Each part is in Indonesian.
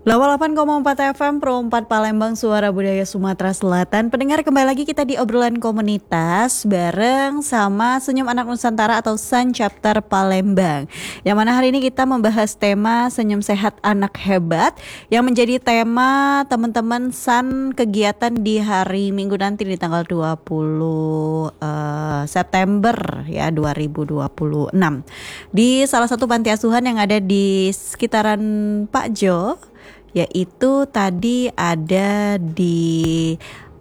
88,4 FM Pro 4 Palembang, Suara Budaya Sumatera Selatan. Pendengar, kembali lagi kita di obrolan komunitas bareng sama Senyum Anak Nusantara atau Sun Chapter Palembang. Yang mana hari ini kita membahas tema Senyum Sehat Anak Hebat yang menjadi tema teman-teman Sun kegiatan di hari Minggu nanti di tanggal 20 September ya 2026 di salah satu panti asuhan yang ada di sekitaran Pak Jo, yaitu tadi ada di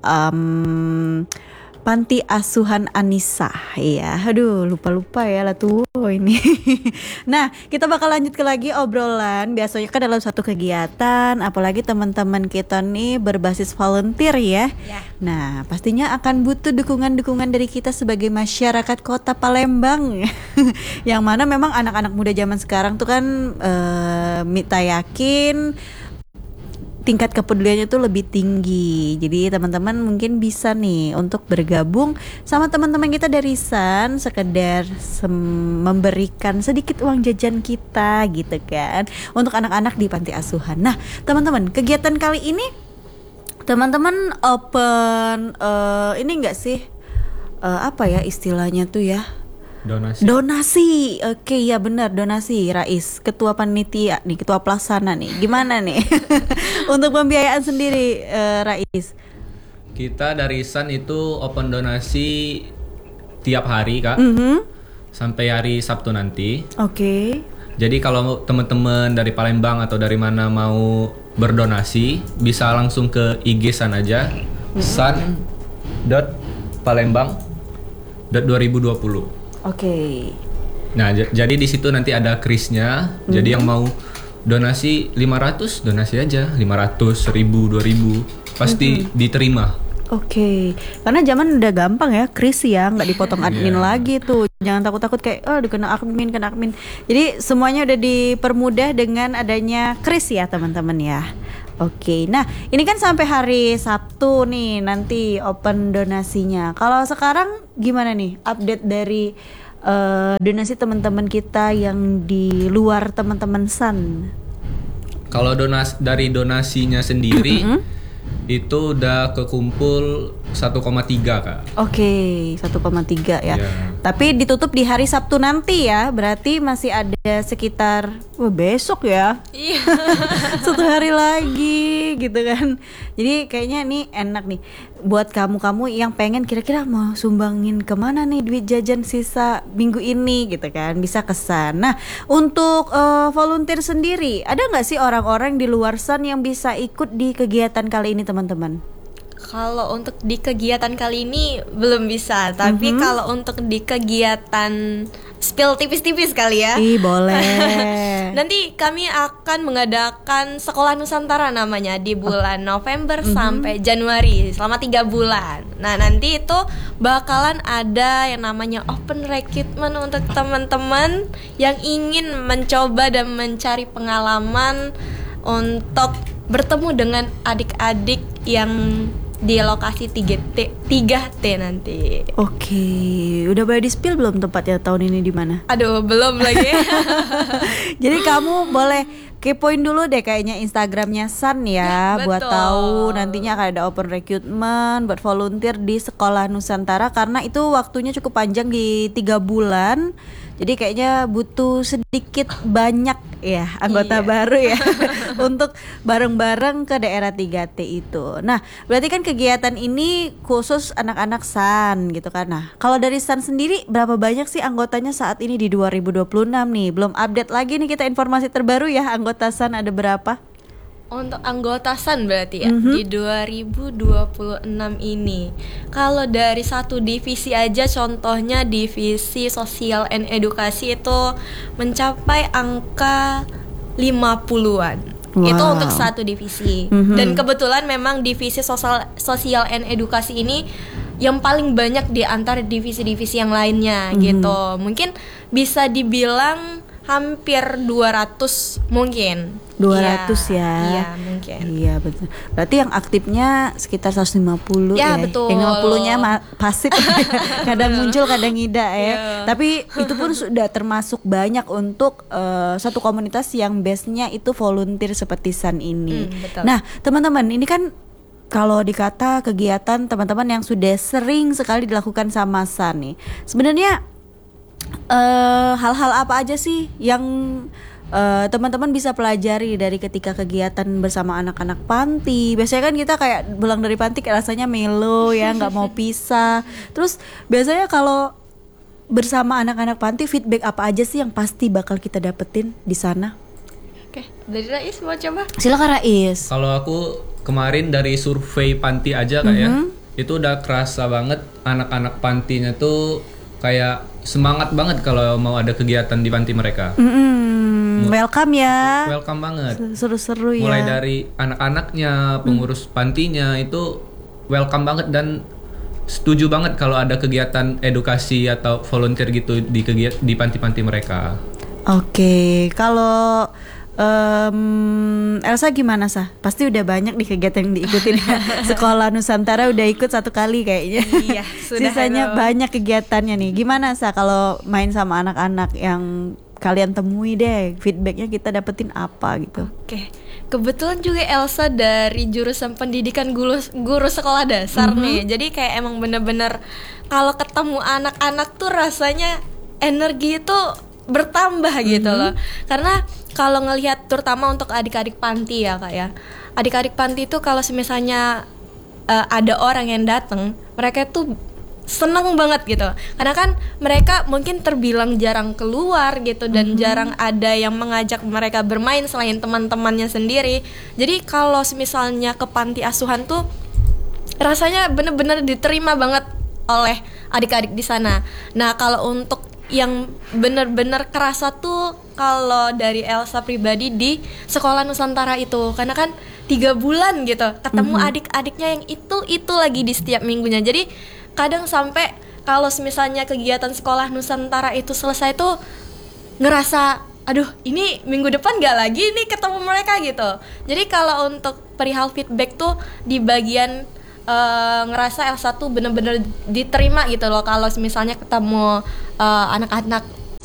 Panti Asuhan Anissa. Ya, aduh lupa ya lah tuh ini. Nah, kita bakal lanjut lagi obrolan. Biasanya kan dalam satu kegiatan, apalagi teman-teman kita nih berbasis volunteer ya. Nah, pastinya akan butuh dukungan-dukungan dari kita sebagai masyarakat Kota Palembang. Yang mana memang anak-anak muda zaman sekarang tuh kan Mita yakin tingkat kepeduliannya tuh lebih tinggi. Jadi teman-teman mungkin bisa nih untuk bergabung sama teman-teman kita dari Sun, sekedar memberikan sedikit uang jajan kita gitu kan untuk anak-anak di panti asuhan. Nah teman-teman, kegiatan kali ini teman-teman open ini enggak sih apa ya istilahnya tuh ya? Donasi. Oke, ya benar, donasi. Rais, ketua panitia nih, ketua pelaksana nih. Gimana nih untuk pembiayaan sendiri, Rais? Kita dari Sun itu open donasi tiap hari, Kak. Sampai hari Sabtu nanti. Oke. Jadi kalau teman-teman dari Palembang atau dari mana mau berdonasi, bisa langsung ke IG Sun aja. sun.palembang.2020. Oke. Nah, jadi di situ nanti ada krisnya. Jadi yang mau donasi 500, donasi aja 500, 1000, 2000 pasti diterima. Oke. Karena zaman udah gampang ya, kris ya, nggak dipotong admin lagi tuh. Jangan takut-takut kayak kena admin. Jadi semuanya udah dipermudah dengan adanya kris ya, teman-teman ya. Oke, nah ini kan sampai hari Sabtu nih nanti open donasinya. Kalau sekarang gimana nih update dari donasi teman-teman kita yang di luar teman-teman Sun? Kalau dari donasinya sendiri itu udah kekumpul 1,3 Kak. Oke, 1,3 ya. Tapi ditutup di hari Sabtu nanti ya. Berarti masih ada sekitar besok ya. Iya. 1 hari lagi gitu kan. Jadi kayaknya nih enak nih buat kamu-kamu yang pengen kira-kira mau sumbangin kemana nih duit jajan sisa minggu ini gitu kan. Bisa kesan. Nah, untuk volunteer sendiri, ada nggak sih orang-orang di luar Sun yang bisa ikut di kegiatan kali ini, teman-teman? Kalau untuk di kegiatan kali ini belum bisa, tapi kalau untuk di kegiatan spill tipis-tipis kali ya. Boleh. Nanti kami akan mengadakan Sekolah Nusantara namanya di bulan November sampai Januari selama 3 bulan. Nah, nanti itu bakalan ada yang namanya open recruitment untuk teman-teman yang ingin mencoba dan mencari pengalaman untuk bertemu dengan adik-adik yang di lokasi 3T nanti. Oke, udah boleh di-spill belum tempatnya tahun ini di mana? Aduh, belum lagi. Jadi kamu boleh kepoin dulu deh kayaknya Instagramnya Sun ya, buat tahu nantinya akan ada open recruitment buat volunteer di Sekolah Nusantara karena itu waktunya cukup panjang di 3 bulan. Jadi kayaknya butuh sedikit banyak ya anggota baru ya untuk bareng-bareng ke daerah 3T itu. Nah, berarti kan kegiatan ini khusus anak-anak Sun gitu kan. Nah, kalau dari Sun sendiri berapa banyak sih anggotanya saat ini di 2026 nih? Belum update lagi nih kita informasi terbaru ya, anggota Sun ada berapa? Untuk anggota Sun berarti ya di 2026 ini. Kalau dari satu divisi aja, contohnya divisi sosial and edukasi itu mencapai angka 50-an. Itu untuk satu divisi. Dan kebetulan memang divisi sosial and edukasi ini yang paling banyak di antara divisi-divisi yang lainnya gitu. Mungkin bisa dibilang hampir 200 mungkin. 200 ya. Iya, mungkin. Iya, betul. Berarti yang aktifnya sekitar 150 ya. Betul. Yang 50-nya pasif. Kadang muncul, kadang tidak ya. Tapi itu pun sudah termasuk banyak untuk satu komunitas yang base-nya itu volunteer seperti Sun ini. Betul. Nah, teman-teman, ini kan kalau dikata kegiatan teman-teman yang sudah sering sekali dilakukan sama Sun nih. Sebenarnya hal-hal apa aja sih yang teman-teman bisa pelajari dari ketika kegiatan bersama anak-anak panti? Biasanya kan kita kayak pulang dari panti kayak rasanya melo ya, nggak mau pisah. Terus biasanya kalau bersama anak-anak panti, feedback apa aja sih yang pasti bakal kita dapetin di sana? Oke, dari Rais mau coba? Silakan Rais. Kalau aku kemarin dari survei panti aja kayak itu udah kerasa banget anak-anak pantinya tuh kayak semangat banget kalau mau ada kegiatan di panti mereka. Welcome ya. Welcome banget. Seru-seru ya. Mulai dari anak-anaknya, pengurus pantinya itu welcome banget dan setuju banget kalau ada kegiatan edukasi atau volunteer gitu di panti-panti mereka. Oke, kalau Elsa gimana Sah? Pasti udah banyak di kegiatan yang diikutin ya. Sekolah Nusantara udah ikut 1 kali kayaknya. Iya, sudah. Sisanya banyak kegiatannya nih. Gimana Sah kalau main sama anak-anak yang kalian temui deh? Feedbacknya kita dapetin apa gitu? Oke, kebetulan juga Elsa dari jurusan pendidikan guru sekolah dasar nih. Jadi kayak emang bener-bener kalau ketemu anak-anak tuh rasanya energi itu bertambah gitu loh. Karena kalau ngelihat terutama untuk adik-adik panti ya Kak ya, adik-adik panti itu kalau misalnya ada orang yang datang, mereka tuh seneng banget gitu. Karena kan mereka mungkin terbilang jarang keluar gitu dan jarang ada yang mengajak mereka bermain selain teman-temannya sendiri. Jadi kalau misalnya ke panti asuhan tuh rasanya bener-bener diterima banget oleh adik-adik di sana. Nah, kalau untuk yang benar-benar kerasa tuh kalau dari Elsa pribadi di sekolah Nusantara itu, karena kan 3 bulan gitu ketemu adik-adiknya yang itu lagi di setiap minggunya. Jadi kadang sampai kalau misalnya kegiatan sekolah Nusantara itu selesai tuh ngerasa aduh ini minggu depan gak lagi nih ketemu mereka gitu. Jadi kalau untuk perihal feedback tuh di bagian ngerasa Elsa tuh bener-bener diterima gitu loh kalau misalnya ketemu anak-anak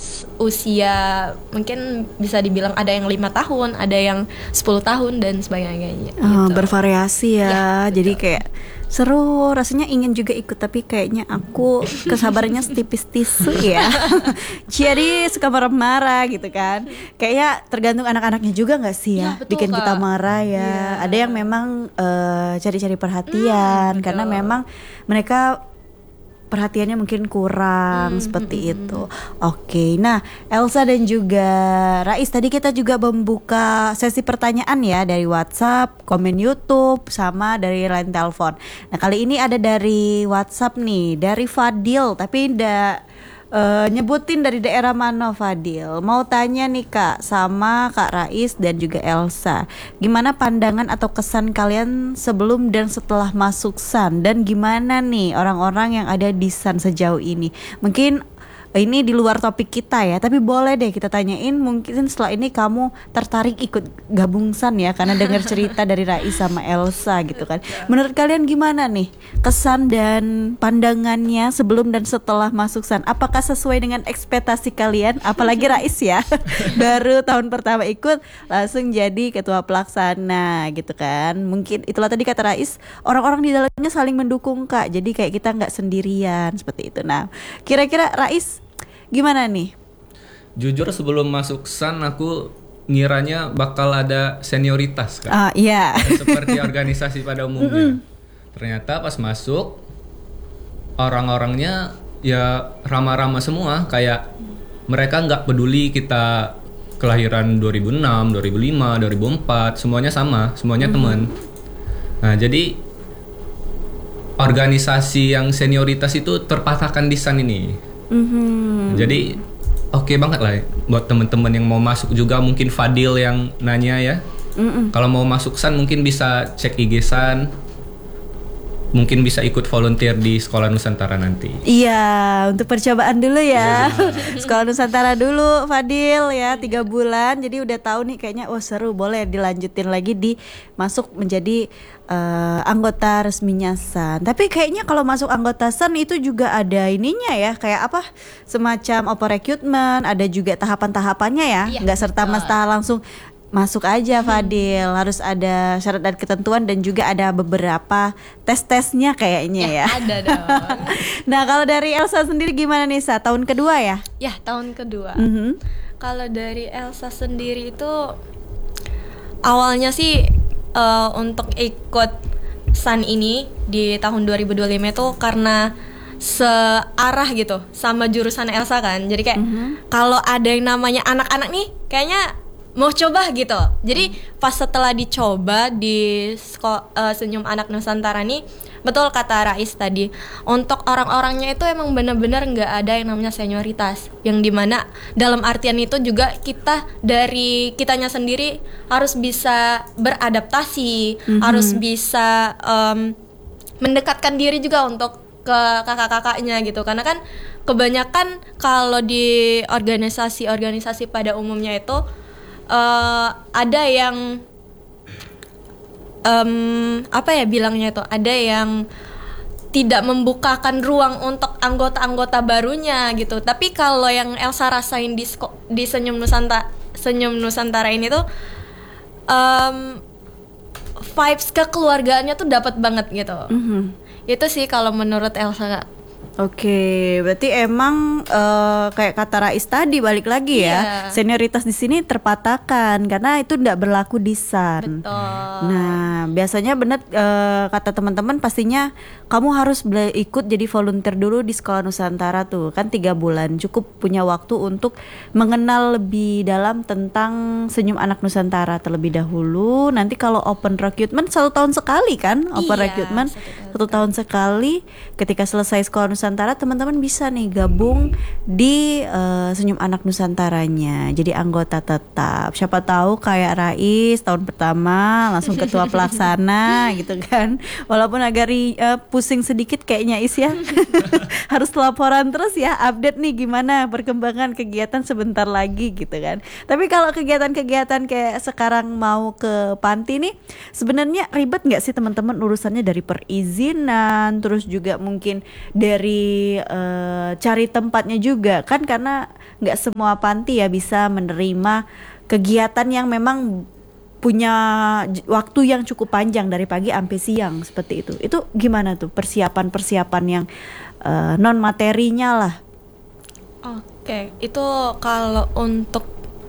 usia mungkin bisa dibilang ada yang 5 tahun, ada yang 10 tahun dan sebagainya gitu. Bervariasi ya, jadi kayak seru, rasanya ingin juga ikut tapi kayaknya aku kesabarannya setipis tisu ya. Jadi suka marah-marah gitu kan. Kayaknya tergantung anak-anaknya juga nggak sih ya, betul, bikin Kak. kita marah ya. Ada yang memang cari-cari perhatian karena memang mereka perhatiannya mungkin kurang seperti itu. Oke, nah Elsa dan juga Rais tadi kita juga membuka sesi pertanyaan ya dari WhatsApp, komen YouTube, sama dari line telepon. Nah kali ini ada dari WhatsApp nih, dari Fadil, tapi ndak nyebutin dari daerah mana Fadil. Mau tanya nih Kak sama Kak Rais dan juga Elsa, gimana pandangan atau kesan kalian sebelum dan setelah masuk Sun, dan gimana nih orang-orang yang ada di Sun sejauh ini? Mungkin ini di luar topik kita ya, tapi boleh deh kita tanyain, mungkin setelah ini kamu tertarik ikut gabung Sun ya, karena dengar cerita dari Rais sama Elsa gitu kan. Menurut kalian gimana nih kesan dan pandangannya sebelum dan setelah masuk Sun? Apakah sesuai dengan ekspektasi kalian? Apalagi Rais ya, baru tahun pertama ikut langsung jadi ketua pelaksana gitu kan. Mungkin itulah tadi kata Rais, orang-orang di dalamnya saling mendukung Kak, jadi kayak kita nggak sendirian seperti itu. Nah kira-kira Rais gimana nih? Jujur sebelum masuk Sun aku ngiranya bakal ada senioritas kan. Iya. Seperti organisasi pada umumnya. Ternyata pas masuk orang-orangnya ya ramah-ramah semua, kayak mereka nggak peduli kita kelahiran 2006, 2005, 2004, semuanya sama, semuanya teman. Nah, jadi organisasi yang senioritas itu terpatahkan di Sun ini. Jadi oke banget lah buat temen-temen yang mau masuk juga. Mungkin Fadil yang nanya ya, kalau mau masuk Sun mungkin bisa cek IG Sun. mungkin bisa ikut volunteer di Sekolah Nusantara nanti. Iya, untuk percobaan dulu ya. Sekolah Nusantara dulu, Fadil ya, 3 bulan. Jadi udah tahu nih kayaknya, oh seru, boleh dilanjutin lagi masuk menjadi anggota resminya SAN. Tapi kayaknya kalau masuk anggota SAN itu juga ada ininya ya, kayak apa? Semacam open recruitment, ada juga tahapan-tahapannya ya. Nggak serta-merta langsung masuk aja Fadil, harus ada syarat dan ketentuan dan juga ada beberapa tes-tesnya kayaknya ya. Ada dong. Nah kalau dari Elsa sendiri gimana nih Sa? Tahun kedua ya? Ya, tahun kedua. Kalau dari Elsa sendiri itu awalnya sih untuk ikut SAN ini di tahun 2025 itu karena searah gitu sama jurusan Elsa kan. Jadi kayak kalau ada yang namanya anak-anak nih kayaknya mau coba gitu. Jadi pas setelah dicoba di Senyum Anak Nusantara nih, betul kata Rais tadi, untuk orang-orangnya itu emang benar-benar nggak ada yang namanya senioritas, yang dimana dalam artian itu juga kita dari kitanya sendiri harus bisa beradaptasi, harus bisa mendekatkan diri juga untuk ke kakak-kakaknya gitu. Karena kan kebanyakan kalau di organisasi-organisasi pada umumnya itu ada yang apa ya bilangnya itu, ada yang tidak membukakan ruang untuk anggota-anggota barunya gitu. Tapi kalau yang Elsa rasain di Senyum Nusantara ini tuh vibes kekeluargaannya tuh dapat banget gitu. Itu sih kalau menurut Elsa. Oke, berarti emang kayak kata Rais tadi, balik lagi ya, senioritas di sini terpatahkan karena itu tidak berlaku di SAN. Betul. Nah, biasanya benar kata teman-teman pastinya kamu harus ikut jadi volunteer dulu di Sekolah Nusantara tuh, kan 3 bulan cukup punya waktu untuk mengenal lebih dalam tentang Senyum Anak Nusantara terlebih dahulu. Nanti kalau open recruitment 1 tahun sekali kan, open recruitment 1 tahun sekali. Ketika selesai Sekolah Nusantara, teman-teman bisa nih gabung di Senyum Anak Nusantaranya, jadi anggota tetap. Siapa tahu kayak Rais tahun pertama langsung ketua pelaksana gitu kan, walaupun agak pusing sedikit kayaknya Is ya. Harus laporan terus ya, update nih gimana perkembangan kegiatan sebentar lagi gitu kan. Tapi kalau kegiatan-kegiatan kayak sekarang mau ke panti nih, sebenarnya ribet nggak sih teman-teman urusannya, dari perizinan, terus juga mungkin dari cari tempatnya juga kan, karena nggak semua panti ya bisa menerima kegiatan yang memang punya waktu yang cukup panjang dari pagi sampai siang seperti itu. Itu gimana tuh persiapan yang non materinya lah? Oke, itu kalau untuk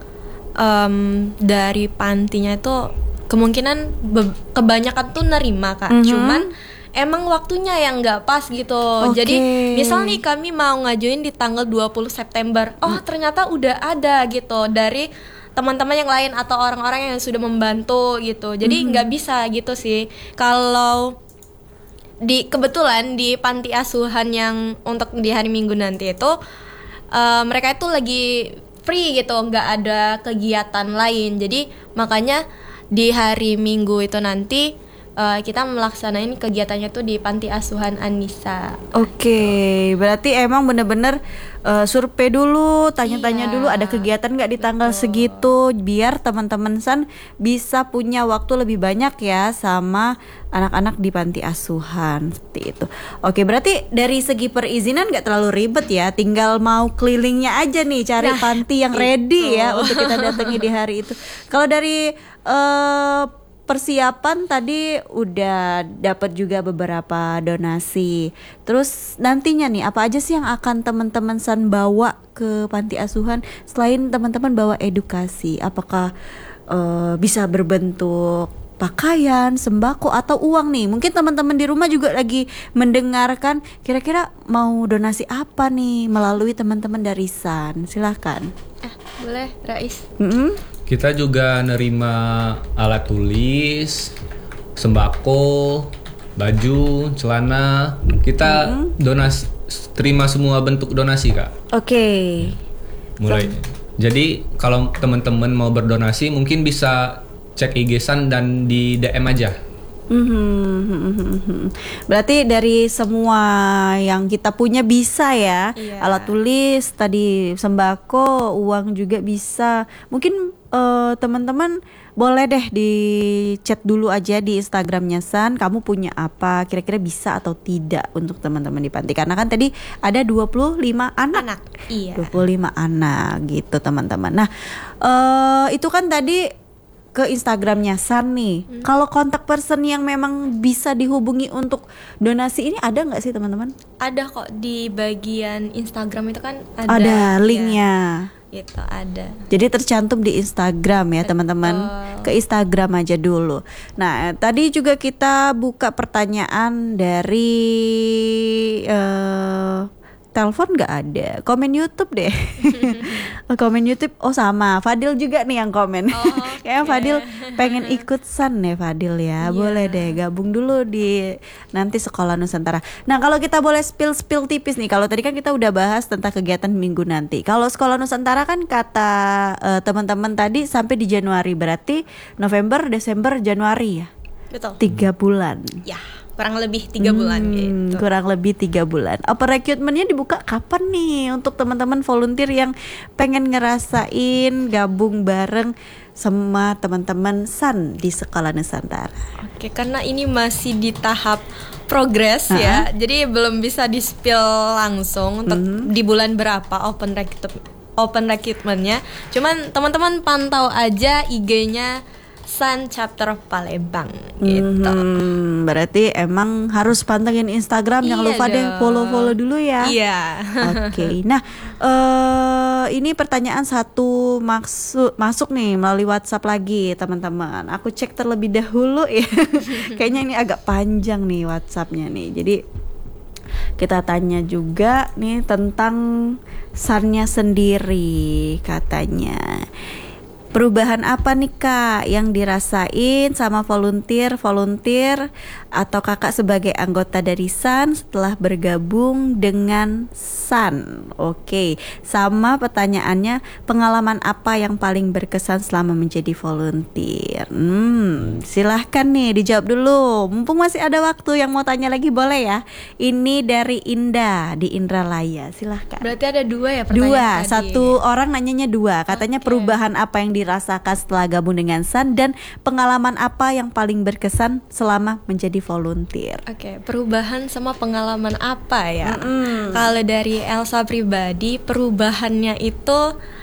dari pantinya itu kemungkinan kebanyakan tuh nerima Kak. Cuman emang waktunya yang nggak pas gitu. Jadi misal nih kami mau ngajuin di tanggal 20 September, oh ternyata udah ada gitu dari teman-teman yang lain atau orang-orang yang sudah membantu gitu. Jadi nggak bisa gitu sih. Kalau kebetulan di panti asuhan yang untuk di hari Minggu nanti itu mereka itu lagi free gitu, nggak ada kegiatan lain. Jadi makanya di hari Minggu itu nanti kita melaksanain kegiatannya tuh di Panti Asuhan An-Nisa. Oke, berarti emang bener-bener survei dulu, tanya-tanya dulu ada kegiatan nggak di tanggal segitu, biar teman-teman SAN bisa punya waktu lebih banyak ya sama anak-anak di panti asuhan seperti itu. Oke, berarti dari segi perizinan nggak terlalu ribet ya, tinggal mau kelilingnya aja nih cari panti yang ready ya untuk kita datangi di hari itu. Kalau dari persiapan tadi udah dapat juga beberapa donasi. Terus nantinya nih apa aja sih yang akan teman-teman SAN bawa ke panti asuhan selain teman-teman bawa edukasi? Apakah bisa berbentuk pakaian, sembako atau uang nih? Mungkin teman-teman di rumah juga lagi mendengarkan, kira-kira mau donasi apa nih melalui teman-teman dari SAN? Silahkan. Boleh, Rais. Kita juga nerima alat tulis, sembako, baju, celana. Kita donasi, terima semua bentuk donasi Kak. Oke. Mulai. Jadi kalau teman-teman mau berdonasi mungkin bisa cek IG SAN dan di DM aja. Berarti dari semua yang kita punya bisa ya. Iya. Alat tulis, tadi sembako, uang juga bisa. Mungkin teman-teman boleh deh di chat dulu aja di Instagramnya San, kamu punya apa, kira-kira bisa atau tidak untuk teman-teman di panti. Karena kan tadi ada 25 anak. Iya. 25 anak gitu teman-teman. Nah itu kan tadi ke Instagramnya San nih. Kalau kontak person yang memang bisa dihubungi untuk donasi ini ada nggak sih teman-teman? Ada kok di bagian Instagram itu kan Ada linknya. Gitu ada. Jadi tercantum di Instagram ya teman-teman. Ke Instagram aja dulu. Nah tadi juga kita buka pertanyaan dari telepon nggak ada, komen YouTube deh. Komen YouTube, oh sama Fadil juga nih yang komen. Kayaknya Fadil pengen ikut San ya Fadil ya. Boleh deh gabung dulu di nanti Sekolah Nusantara. Nah kalau kita boleh spill tipis nih, kalau tadi kan kita udah bahas tentang kegiatan minggu nanti. Kalau Sekolah Nusantara kan kata teman-teman tadi sampai di Januari, berarti November, Desember, Januari ya. Betul. 3 bulan. Ya, kurang lebih 3 bulan gitu. Kurang lebih 3 bulan. Open recruitment-nya dibuka kapan nih untuk teman-teman volunteer yang pengen ngerasain gabung bareng sama teman-teman San di Sekolah Nusantara? Oke, karena ini masih di tahap progres ya, jadi belum bisa di-spill langsung untuk di bulan berapa open recruitment-nya. Cuman teman-teman pantau aja IG-nya San Chapter Palembang gitu. Berarti emang harus pantengin Instagram, jangan lupa deh follow dulu ya. Iya. Oke. Nah, ini pertanyaan satu masuk nih melalui WhatsApp lagi teman-teman. Aku cek terlebih dahulu ya. Kayaknya ini agak panjang nih WhatsAppnya nih. Jadi kita tanya juga nih tentang Sannya sendiri katanya. Perubahan apa nih Kak yang dirasain sama volunteer atau Kakak sebagai anggota dari San setelah bergabung dengan San? Oke, sama pertanyaannya, pengalaman apa yang paling berkesan selama menjadi volunteer? Silahkan nih dijawab dulu, mumpung masih ada waktu. Yang mau tanya lagi boleh ya. Ini dari Indah di Indralaya, silahkan. Berarti ada 2 ya pertanyaan tadi. Satu orang nanyanya 2. Katanya perubahan apa yang dirasakan setelah gabung dengan San, dan pengalaman apa yang paling berkesan selama menjadi volunteer. Oke, perubahan sama pengalaman apa ya? Kalau dari Elsa pribadi, perubahannya itu